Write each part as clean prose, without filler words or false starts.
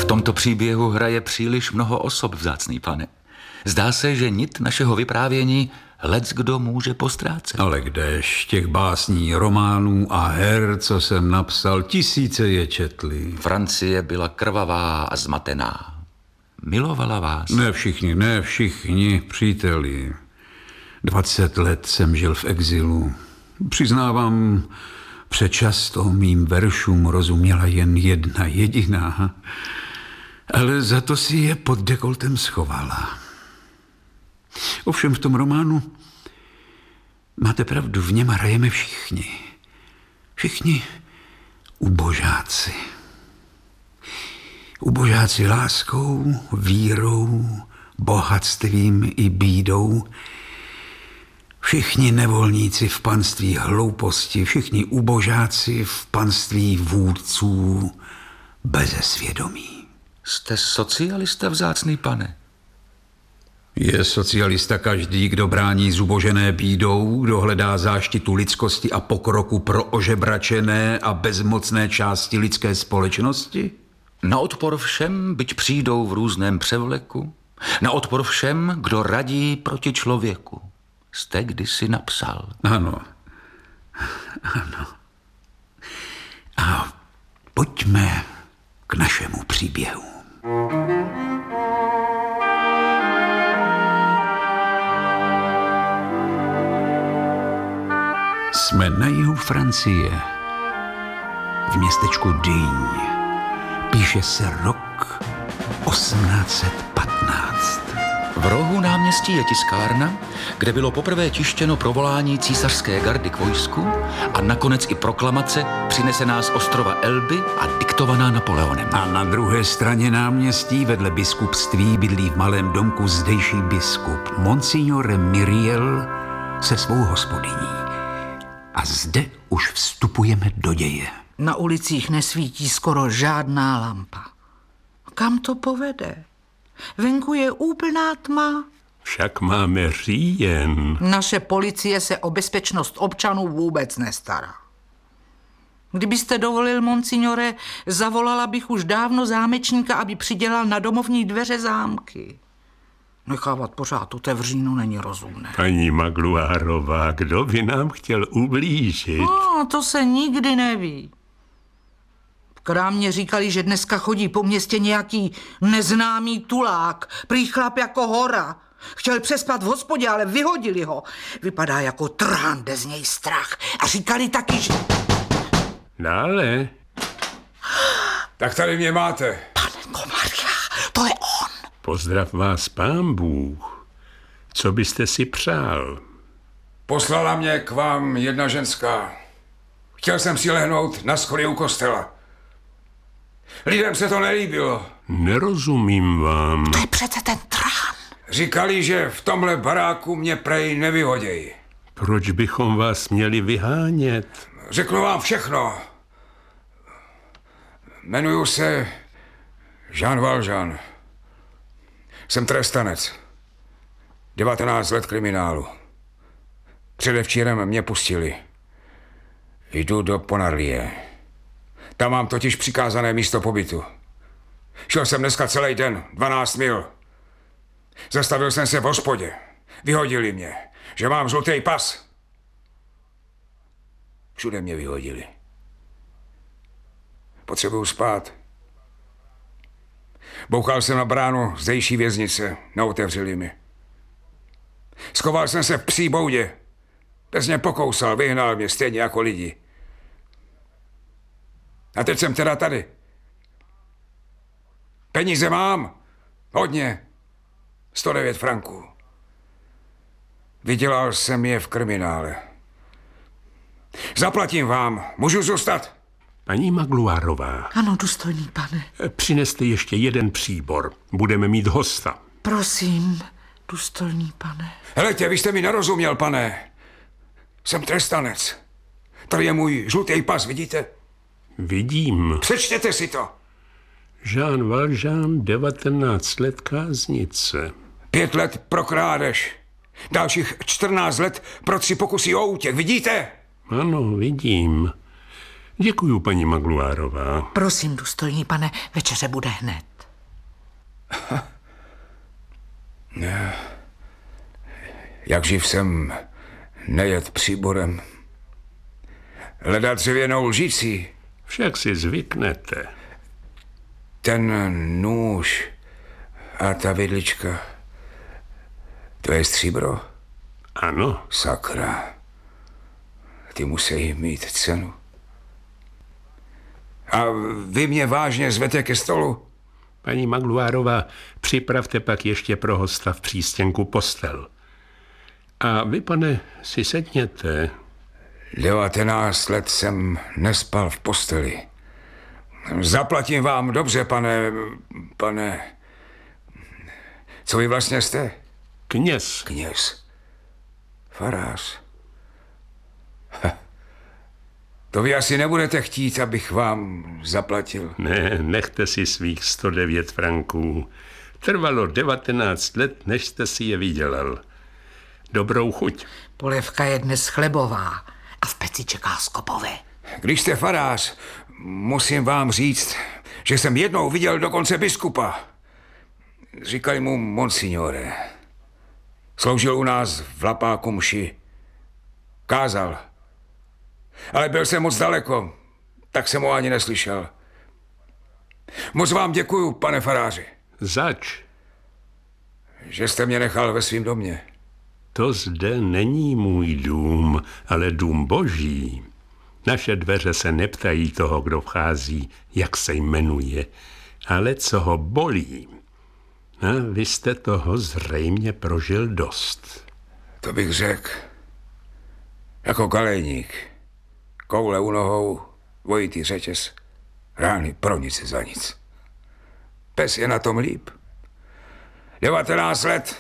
tomto příběhu hraje příliš mnoho osob, vzácný pane. Zdá se, že nit našeho vyprávění leckdo může postrácet. Ale kdež, těch básní, románů a her, co jsem napsal, tisíce je četli. Francie byla krvavá a zmatená. Milovala vás. Ne všichni, příteli. 20 let jsem žil v exilu. Přiznávám, přečasto mým veršům rozuměla jen jedna jediná, ale za to si je pod dekoltem schovala. Ovšem v tom románu máte pravdu, v něm hrajeme všichni. Všichni ubožáci. Ubožáci láskou, vírou, bohatstvím i bídou. Všichni nevolníci v panství hlouposti, všichni ubožáci v panství vůdců bezesvědomí. Jste socialista, vzácný pane? Je socialista každý, kdo brání zubožené bídou, kdo hledá záštitu lidskosti a pokroku pro ožebračené a bezmocné části lidské společnosti? Na odpor všem, byť přijdou v různém převleku? Na odpor všem, kdo radí proti člověku? Jste kdysi napsal. Ano. A pojďme k našemu příběhu. Jsme na jihu Francie, v městečku Digne. Píše se rok 1815. V rohu náměstí je tiskárna, kde bylo poprvé tištěno provolání císařské gardy k vojsku a nakonec i proklamace přinesená z ostrova Elby a diktovaná Napoleonem. A na druhé straně náměstí vedle biskupství bydlí v malém domku zdejší biskup Monsignore Myriel se svou hospodyní. A zde už vstupujeme do děje. Na ulicích nesvítí skoro žádná lampa. Kam to povede? Venku je úplná tma. Však máme říjen. Naše policie se o bezpečnost občanů vůbec nestará. Kdybyste dovolil, monsignore, zavolala bych už dávno zámečníka, aby přidělal na domovní dveře zámky. Nechávat pořád otevříno není rozumné. Paní Magluárová, kdo by nám chtěl ublížit? No, to se nikdy neví. V krámě říkali, že dneska chodí po městě nějaký neznámý tulák, prý chlap jako hora. Chtěl přespat v hospodě, ale vyhodili ho. Vypadá jako trhán, jde z něj strach. A říkali taky, že... Dále. Tak tady mě máte. Panenko Maria, to je on. Pozdrav vás Pán Bůh. Co byste si přál? Poslala mě k vám jedna ženská. Chtěl jsem si lehnout na schody u kostela. Lidem se to nelíbilo. Nerozumím vám. To je přece ten trhán. Říkali, že v tomhle baráku mě prej nevyhodějí. Proč bychom vás měli vyhánět? Řeknu vám všechno. Jmenuju se Jean Valjean. Jsem trestanec. 19 let kriminálu. Předevčírem mě pustili. Jdu do Ponarlie. Tam mám totiž přikázané místo pobytu. Šel jsem dneska celý den, 12 mil. Zastavil jsem se v hospodě. Vyhodili mě, že mám žlutý pas. Všude mě vyhodili. Potřebuju spát. Bouchal jsem na bránu zdejší věznice, neotevřeli mi. Schoval jsem se v psí boudě. Pes mě pokousal, vyhnal mě stejně jako lidi. A teď jsem teda tady. Peníze mám. Hodně. 109 franků. Vydělal jsem je v kriminále. Zaplatím vám. Můžu zůstat? Paní Magluárová. Ano, důstojný pane. Přineste ještě jeden příbor. Budeme mít hosta. Prosím, důstojný pane. Helejte, vy jste mi nerozuměl, pane. Jsem trestanec. Tady je můj žlutý pas, vidíte? Vidím. Přečtěte si to. Jean Valjean, 19 let káznice. 5 let pro krádež. Dalších 14 let pro 3 pokusy o útěk, vidíte? Ano, vidím. Děkuju, paní Magluárová. Prosím, důstojný pane, večeře bude hned. Jak živ jsem nejet příborem. Leda dřevěnou lžící. Však si zvyknete. Ten nůž a ta vidlička, to je stříbro? Ano. Sakra. Ty musí mít cenu. A vy mě vážně zvete ke stolu? Paní Magluárová, připravte pak ještě pro hosta v přístěnku postel. A vy, pane, si sedněte. 19 let jsem nespal v posteli. Zaplatím vám dobře, pane... Co vy vlastně jste? Kněz. Kněz. Farář. To vy asi nebudete chtít, abych vám zaplatil. Ne, nechte si svých 109 franků. Trvalo 19 let, než jste si je vydělal. Dobrou chuť. Polévka je dnes chlebová a v peci čeká skopové. Když jste farář, musím vám říct, že jsem jednou viděl dokonce biskupa. Říkali mu monsignore. Sloužil u nás v Lapáku mši. Kázal. Ale byl jsem moc daleko, tak jsem ho ani neslyšel. Moc vám děkuju, pane faráři. Zač? Že jste mě nechal ve svém domě. To zde není můj dům, ale dům boží. Naše dveře se neptají toho, kdo vchází, jak se jmenuje, ale co ho bolí. A vy jste toho zřejmě prožil dost. To bych řekl. Jako galejník. Koule u nohou, dvojitý řetěz, rány pro nic za nic. Pes je na tom líp. 19 let.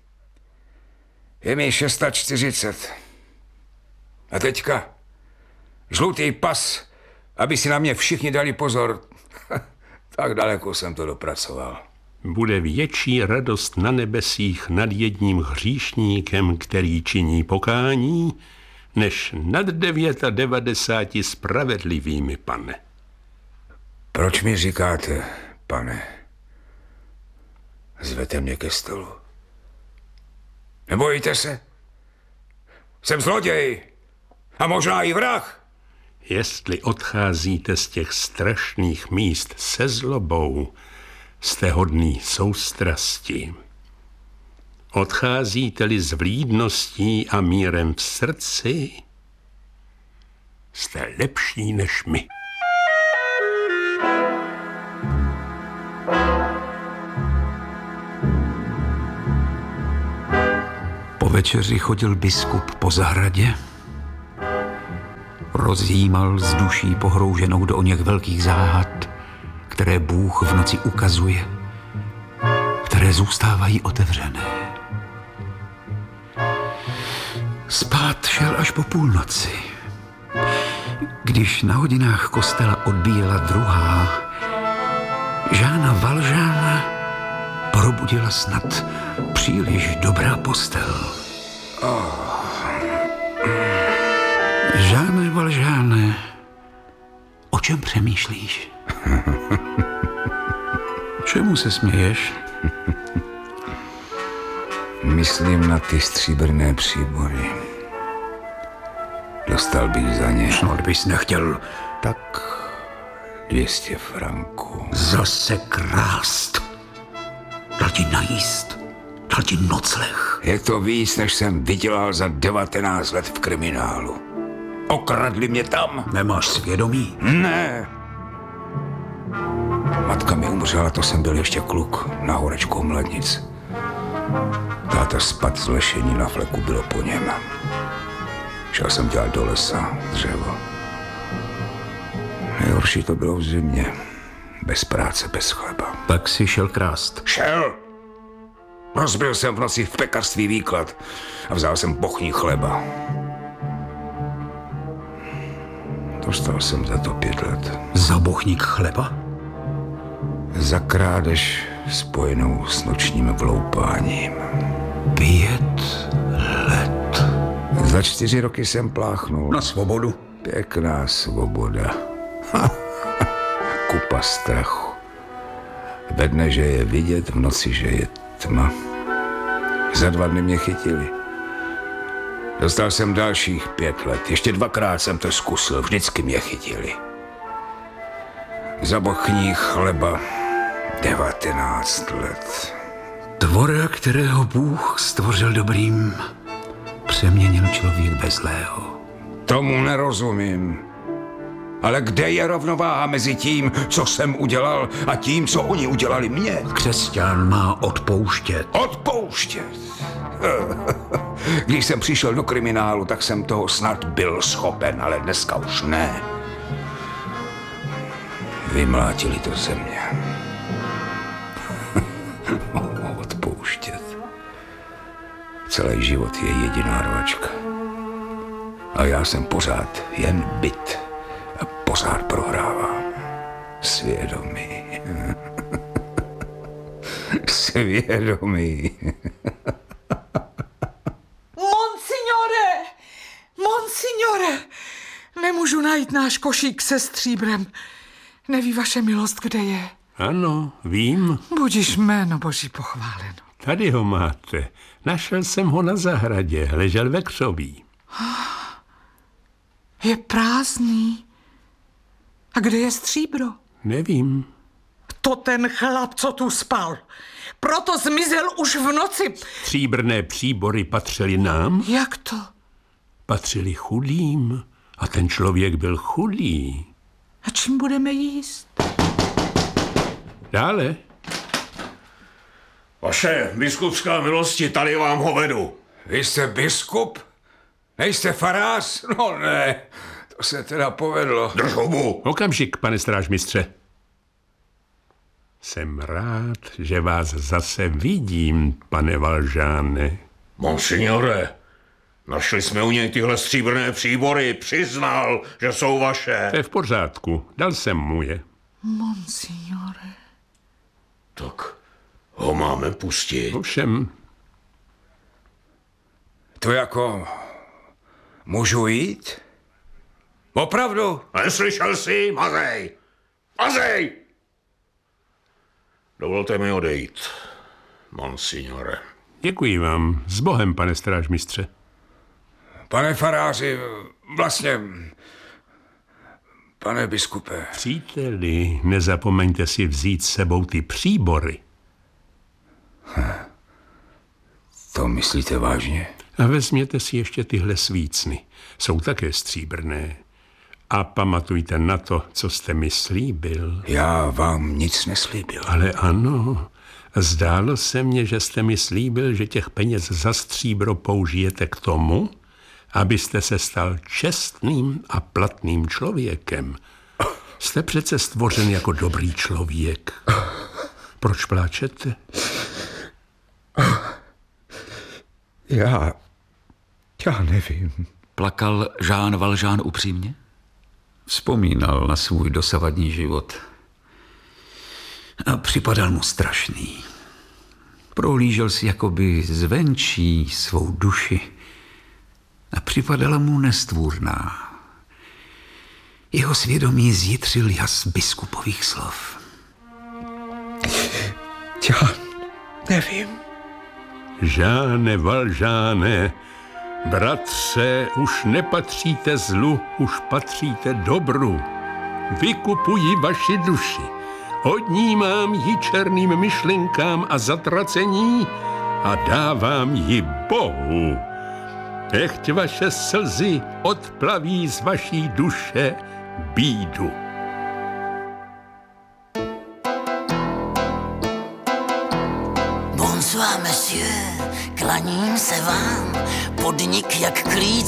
Je mi 640. A teďka žlutý pas, aby si na mě všichni dali pozor. Tak daleko jsem to dopracoval. Bude větší radost na nebesích nad jedním hříšníkem, který činí pokání, než nad 99 spravedlivými, pane. Proč mi říkáte, pane? Zvete mě ke stolu. Nebojíte se? Jsem zloděj a možná i vrah. Jestli odcházíte z těch strašných míst se zlobou, jste hodný soustrasti. Odcházíte-li s vlídností a mírem v srdci, jste lepší než my. Po večeři chodil biskup po zahradě, rozjímal z duší pohrouženou do oněch velkých záhad, které Bůh v noci ukazuje, které zůstávají otevřené. Spát šel až po půlnoci. Když na hodinách kostela odbíjela druhá, Žána Valžána probudila snad příliš dobrá postel. Žáne Valžáne, o čem přemýšlíš? Čemu se směješ? Myslím na ty stříbrné příbory. Dostal bych za ně. Snad bys nechtěl Tak 200 franků. zase krást. Dal ti najíst, dal ti nocleh. Je to víc, než jsem vydělal za 19 let v kriminálu. Okradli mě tam. Nemáš svědomí? Ne. Matka mi umřela, to jsem byl ještě kluk, na horečku Mladnic. Táta spad z lešení na fleku bylo po něm. Šel jsem dělat do lesa dřevo. Nejhorší to bylo v zimě. Bez práce, bez chleba. Pak si šel krást. Šel! Rozbil jsem v noci v pekařství výklad a vzal jsem bochní chleba. Dostal jsem za to 5 let. Za bochník chleba? Za krádež spojenou s nočním vloupáním. 5 let. Za 4 roky jsem pláchnul. Na svobodu? Pěkná svoboda. Kupa strachu. Ve dne, že je vidět, v noci, že je tma. Za 2 dny mě chytili. Dostal jsem dalších 5 let. Ještě 2krát jsem to zkusil. Vždycky mě chytili. Za bochní chleba 19 let. Tvora, kterého Bůh stvořil dobrým, přeměnil člověk ve zlého. Tomu nerozumím. Ale kde je rovnováha mezi tím, co jsem udělal, a tím, co oni udělali mně? Křesťan má odpouštět. Odpouštět. Když jsem přišel do kriminálu, tak jsem toho snad byl schopen, ale dneska už ne. Vymlátili to ze mě. Odpouštět. Celý život je jediná rvačka. A já jsem pořád jen bit. A pořád prohrávám. Svědomí. Svědomí. Monsignore, nemůžu najít náš košík se stříbrem. Neví vaše milost, kde je? Ano, vím. Budiž jméno Boží pochváleno. Tady ho máte. Našel jsem ho na zahradě. Ležel ve křoví. Je prázdný. A kde je stříbro? Nevím. To ten chlap, co tu spal. Proto zmizel už v noci. Stříbrné příbory patřily nám? Jak to? Patřili chudým. A ten člověk byl chudý. A čím budeme jíst? Dále. Vaše biskupská milosti, tady vám ho vedu. Vy jste biskup? Nejste farář? No ne, to se teda povedlo. Drž hubu. Okamžik, pane strážmistře. Jsem rád, že vás zase vidím, pane Valžáne. Monsignore, našli jsme u něj tyhle stříbrné příbory. Přiznal, že jsou vaše. To je v pořádku, dal jsem mu je. Monsignore. Tak ho máme pustit. Ovšem, To jako... Můžu jít? Opravdu? Neslyšel jsi? Mazej! Mazej! Dovolte mi odejít, monsignore. děkuji vám. S Bohem, pane strážmistře. Pane faráři, vlastně... Pane biskupe... Příteli, nezapomeňte si vzít s sebou ty příbory. To myslíte vážně? A vezměte si ještě tyhle svícny. Jsou také stříbrné. A pamatujte na to, co jste mi slíbil. Já vám nic neslíbil. Ale ano, zdálo se mně, že jste mi slíbil, že těch peněz za stříbro použijete k tomu, abyste se stal čestným a platným člověkem. Jste přece stvořen jako dobrý člověk. Proč pláčete? Já nevím. Plakal Jean Valjean upřímně? Vzpomínal na svůj dosavadní život. A připadal mu strašný. Prohlížel si jakoby zvenčí svou duši a připadala mu nestvůrná. Jeho svědomí zjitřil jas biskupových slov. Já nevím. Žáne Valžáne, bratře, už nepatříte zlu, už patříte dobru. Vykupuji vaši duši, odnímám ji černým myšlenkám a zatracení a dávám ji Bohu. Nechť vaše slzy odplaví z vaší duše bídu. Bonsoir, monsieur, klaním se vám, podnik jak klíc